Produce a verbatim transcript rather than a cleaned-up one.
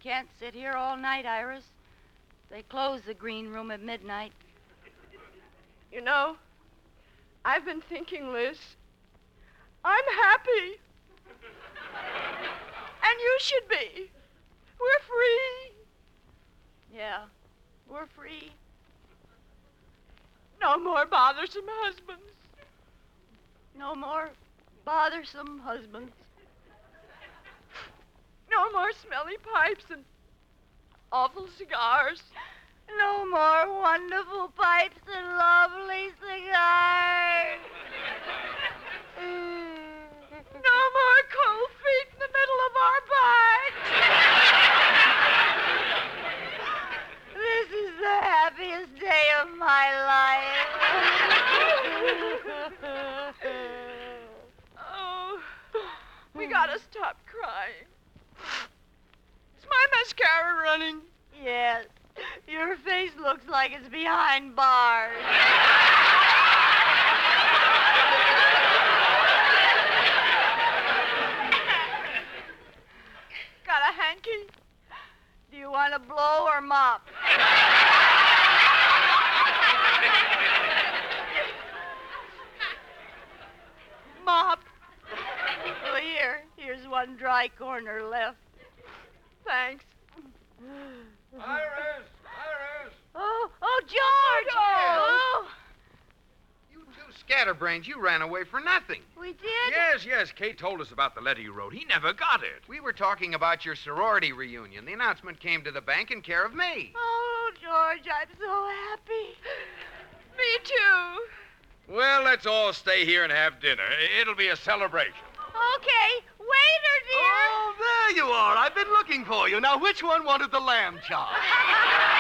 can't sit here all night, Iris. They close the green room at midnight. You know, I've been thinking, Liz, I'm happy. And you should be. We're free. Yeah, we're free. No more bothersome husbands. No more bothersome husbands. No more smelly pipes and awful cigars. No more wonderful pipes and lovely cigars. No more cold feet in the middle of our bite. This is the happiest day of my life. Oh, we gotta stop crying. Is my mascara running? Yes. Your face looks like it's behind bars. Got a hanky? Do you want to blow or mop? Mop. Well, here. Here's one dry corner left. Thanks. Iris! Iris! Oh, oh, George! Oh. You two scatterbrains, you ran away for nothing. We did? Yes, yes, Kate told us about the letter you wrote. He never got it. We were talking about your sorority reunion. The announcement came to the bank in care of me. Oh, George, I'm so happy. Me too. Well, let's all stay here and have dinner. It'll be a celebration. Okay, waiter, dear. Oh, there you are. I've been looking for you. Now, which one wanted the lamb chop?